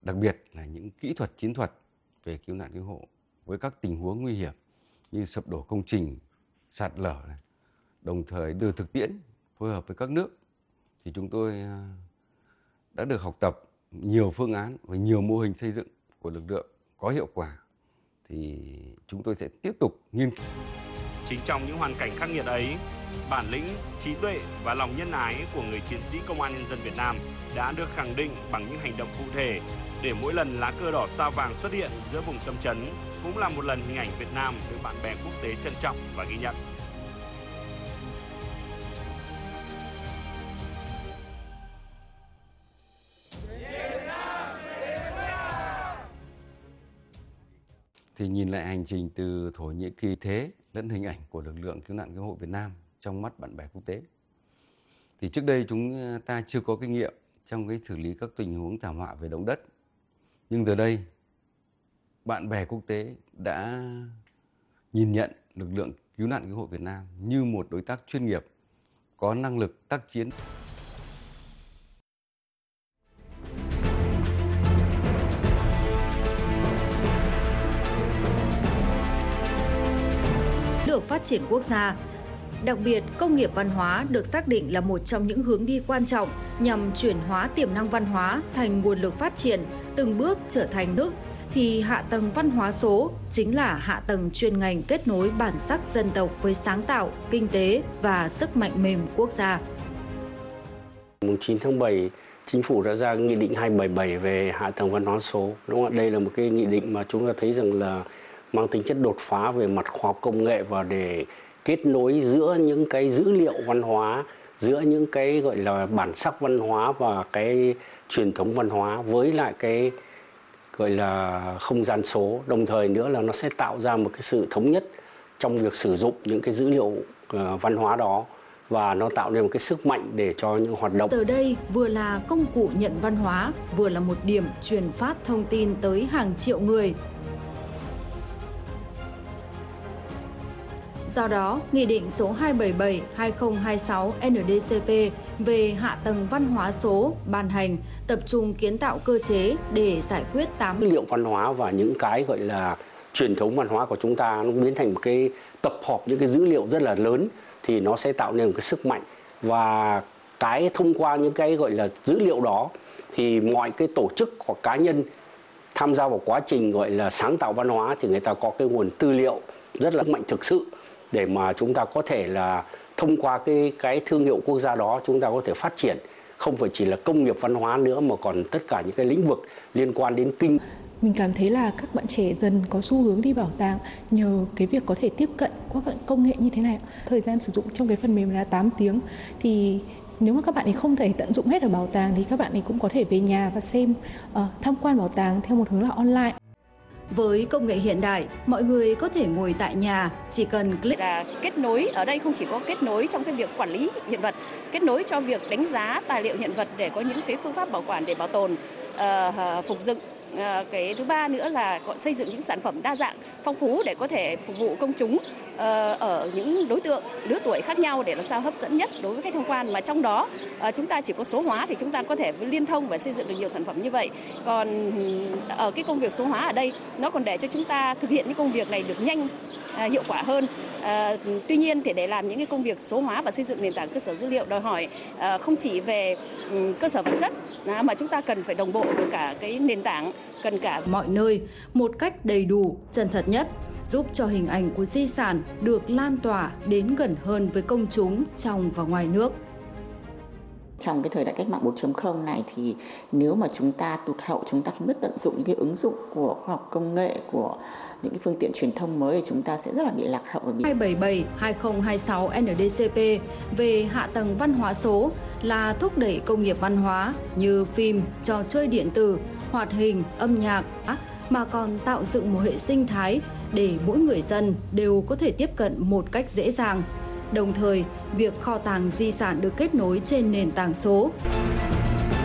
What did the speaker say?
đặc biệt là những kỹ thuật chiến thuật về cứu nạn cứu hộ với các tình huống nguy hiểm như sập đổ công trình, sạt lở này. Đồng thời từ thực tiễn phối hợp với các nước thì chúng tôi đã được học tập nhiều phương án và nhiều mô hình xây dựng của lực lượng có hiệu quả, thì chúng tôi sẽ tiếp tục nghiên cứu. Chính trong những hoàn cảnh khắc nghiệt ấy, bản lĩnh, trí tuệ và lòng nhân ái của người chiến sĩ Công an Nhân dân Việt Nam đã được khẳng định bằng những hành động cụ thể, để mỗi lần lá cờ đỏ sao vàng xuất hiện giữa vùng tâm trấn cũng là một lần hình ảnh Việt Nam được bạn bè quốc tế trân trọng và ghi nhận. Thì nhìn lại hành trình từ Thổ Nhĩ Kỳ thế lẫn hình ảnh của lực lượng cứu nạn cứu hộ Việt Nam trong mắt bạn bè quốc tế, thì trước đây chúng ta chưa có kinh nghiệm trong cái xử lý các tình huống thảm họa về động đất. Nhưng giờ đây, bạn bè quốc tế đã nhìn nhận lực lượng cứu nạn cứu hộ Việt Nam như một đối tác chuyên nghiệp, có năng lực tác chiến. Được phát triển quốc gia. Đặc biệt, công nghiệp văn hóa được xác định là một trong những hướng đi quan trọng nhằm chuyển hóa tiềm năng văn hóa thành nguồn lực phát triển, từng bước trở thành thức, thì hạ tầng văn hóa số chính là hạ tầng chuyên ngành kết nối bản sắc dân tộc với sáng tạo, kinh tế và sức mạnh mềm quốc gia. Mùng 9 tháng 7, Chính phủ đã ra Nghị định 277 về hạ tầng văn hóa số. Đúng không? Đây là một cái nghị định mà chúng ta thấy rằng là mang tính chất đột phá về mặt khoa học công nghệ, và để kết nối giữa những cái dữ liệu văn hóa, giữa những cái gọi là bản sắc văn hóa và cái truyền thống văn hóa với lại cái gọi là không gian số. Đồng thời nữa là nó sẽ tạo ra một cái sự thống nhất trong việc sử dụng những cái dữ liệu văn hóa đó, và nó tạo nên một cái sức mạnh để cho những hoạt động. Giờ đây vừa là công cụ nhận văn hóa, vừa là một điểm truyền phát thông tin tới hàng triệu người. Do đó, Nghị định số 277/2026 NDCP về hạ tầng văn hóa số ban hành, tập trung kiến tạo cơ chế để giải quyết 8 dữ liệu văn hóa và những cái gọi là truyền thống văn hóa của chúng ta nó biến thành một cái tập hợp những cái dữ liệu rất là lớn, thì nó sẽ tạo nên một cái sức mạnh. Và cái thông qua những cái gọi là dữ liệu đó thì mọi cái tổ chức hoặc cá nhân tham gia vào quá trình gọi là sáng tạo văn hóa thì người ta có cái nguồn tư liệu rất là mạnh thực sự, để mà chúng ta có thể là thông qua cái thương hiệu quốc gia đó chúng ta có thể phát triển không phải chỉ là công nghiệp văn hóa nữa, mà còn tất cả những cái lĩnh vực liên quan đến kinh. Mình cảm thấy là các bạn trẻ dần có xu hướng đi bảo tàng nhờ cái việc có thể tiếp cận qua các công nghệ như thế này. Thời gian sử dụng trong cái phần mềm là 8 tiếng, thì nếu mà các bạn ấy không thể tận dụng hết ở bảo tàng thì các bạn ấy cũng có thể về nhà và xem, tham quan bảo tàng theo một hướng là online. Với công nghệ hiện đại, mọi người có thể ngồi tại nhà, chỉ cần click. Là kết nối ở đây không chỉ có kết nối trong cái việc quản lý hiện vật, kết nối cho việc đánh giá tài liệu hiện vật để có những cái phương pháp bảo quản để bảo tồn, phục dựng. Cái thứ ba nữa là còn xây dựng những sản phẩm đa dạng, phong phú để có thể phục vụ công chúng ở những đối tượng, lứa tuổi khác nhau để làm sao hấp dẫn nhất đối với khách tham quan. Mà trong đó chúng ta chỉ có số hóa thì chúng ta có thể liên thông và xây dựng được nhiều sản phẩm như vậy. Còn ở cái công việc số hóa ở đây nó còn để cho chúng ta thực hiện những công việc này được nhanh, hiệu quả hơn. Tuy nhiên thì để làm những cái công việc số hóa và xây dựng nền tảng cơ sở dữ liệu đòi hỏi không chỉ về cơ sở vật chất mà chúng ta cần phải đồng bộ được cả cái nền tảng, cần cả mọi nơi một cách đầy đủ, chân thật nhất, giúp cho hình ảnh của di sản được lan tỏa đến gần hơn với công chúng trong và ngoài nước. Trong cái thời đại cách mạng 4.0 này thì nếu mà chúng ta tụt hậu, chúng ta không biết tận dụng những cái ứng dụng của khoa học công nghệ, của những cái phương tiện truyền thông mới thì chúng ta sẽ rất là bị lạc hậu. 277/2026 NDCP về hạ tầng văn hóa số là thúc đẩy công nghiệp văn hóa như phim, trò chơi điện tử, hoạt hình, âm nhạc, mà còn tạo dựng một hệ sinh thái để mỗi người dân đều có thể tiếp cận một cách dễ dàng. Đồng thời, việc kho tàng di sản được kết nối trên nền tảng số